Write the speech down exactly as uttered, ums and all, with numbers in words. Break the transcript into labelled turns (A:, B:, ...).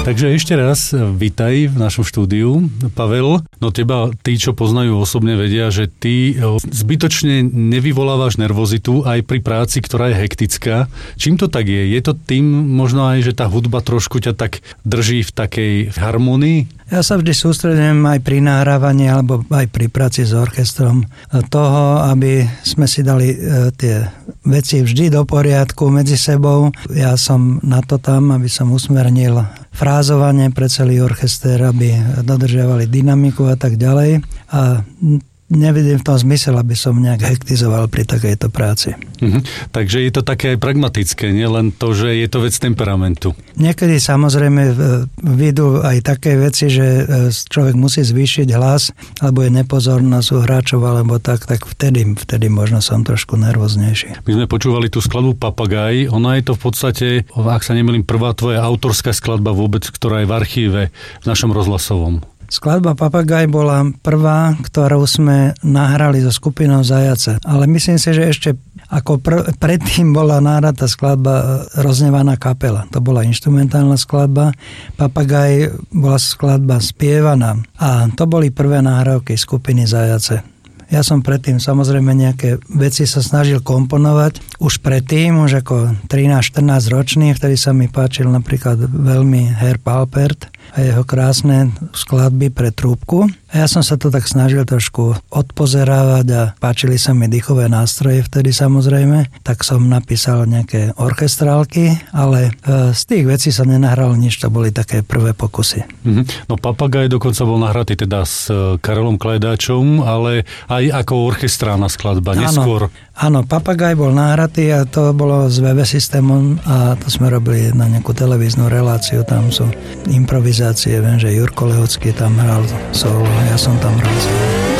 A: Takže ešte raz vitaj v našom štúdiu, Pavel. No teba, tí, čo poznajú osobne, vedia, že ty zbytočne nevyvolávaš nervozitu aj pri práci, ktorá je hektická. Čím to tak je? Je to tým možno aj, že tá hudba trošku ťa tak drží v takej harmonii?
B: Ja sa vždy sústredujem aj pri nahrávaní alebo aj pri práci s orchestrom toho, aby sme si dali tie veci vždy do poriadku medzi sebou. Ja som na to tam, aby som usmernil frázovanie pre celý orchester, aby dodržiavali dynamiku a tak ďalej. A nevidím v tom zmysel, aby som nejak hektizoval pri takejto práci.
A: Mhm. Takže je to také aj pragmatické, nie len to, že je to vec temperamentu.
B: Niekedy samozrejme vidú aj také veci, že človek musí zvýšiť hlas, alebo je nepozornosť u hráčov, alebo tak, tak vtedy, vtedy možno som trošku nervóznejší.
A: My sme počúvali tú skladbu Papagaj. Ona je to v podstate, ak sa nemýlim, prvá tvoja autorská skladba vôbec, ktorá je v archíve v našom rozhlasovom.
B: Skladba Papagaj bola prvá, ktorú sme nahrali so skupinou Zajace. Ale myslím si, že ešte ako pr- predtým bola nahratá skladba Roznevaná kapela. To bola inštrumentálna skladba. Papagaj bola skladba spievaná. A to boli prvé nahrávky skupiny Zajace. Ja som predtým samozrejme nejaké veci sa snažil komponovať. Už predtým, už ako trinásť štrnásť ročný, vtedy sa mi páčil napríklad veľmi Herb Alpert a jeho krásne skladby pre trúbku. A ja som sa to tak snažil trošku odpozerávať a páčili sa mi dýchové nástroje vtedy samozrejme. Tak som napísal nejaké orchestrálky, ale z tých vecí sa nenahralo nič, to boli také prvé pokusy.
A: Mm-hmm. No Papagaj dokonca bol nahratý teda s Karolom Klajdáčom, ale aj ako orchestrálna skladba, neskôr.
B: Áno, Papagaj bol nahratý a to bolo s vé vé systémom a to sme robili na nejakú televíznu reláciu, tam sú improvizácie, viem, že Jurko Lehocký tam hral solo, ja som tam hral solo.